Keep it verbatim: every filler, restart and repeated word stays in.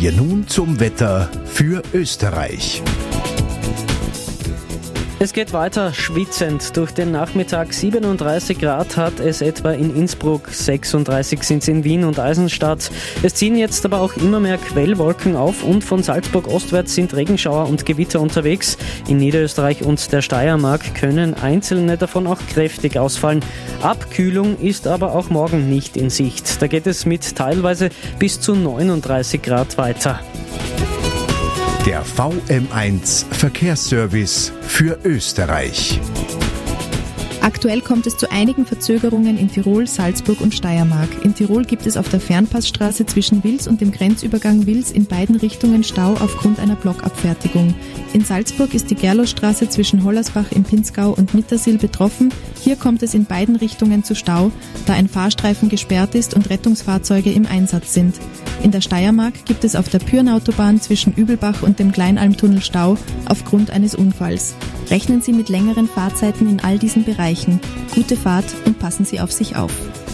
wir nun zum Wetter für Österreich. Es geht weiter schwitzend durch den Nachmittag. siebenunddreißig Grad hat es etwa in Innsbruck, sechsunddreißig sind es in Wien und Eisenstadt. Es ziehen jetzt aber auch immer mehr Quellwolken auf und von Salzburg ostwärts sind Regenschauer und Gewitter unterwegs. In Niederösterreich und der Steiermark können einzelne davon auch kräftig ausfallen. Abkühlung ist aber auch morgen nicht in Sicht. Da geht es mit teilweise bis zu neununddreißig Grad weiter. Der V M eins Verkehrsservice für Österreich. Aktuell kommt es zu einigen Verzögerungen in Tirol, Salzburg und Steiermark. In Tirol gibt es auf der Fernpassstraße zwischen Wils und dem Grenzübergang Wils in beiden Richtungen Stau aufgrund einer Blockabfertigung. In Salzburg ist die Gerlosstraße zwischen Hollersbach im Pinzgau und Mittersill betroffen. Hier kommt es in beiden Richtungen zu Stau, da ein Fahrstreifen gesperrt ist und Rettungsfahrzeuge im Einsatz sind. In der Steiermark gibt es auf der Pyrnautobahn zwischen Übelbach und dem Kleinalmtunnel Stau aufgrund eines Unfalls. Rechnen Sie mit längeren Fahrzeiten in all diesen Bereichen. Gute Fahrt und passen Sie auf sich auf.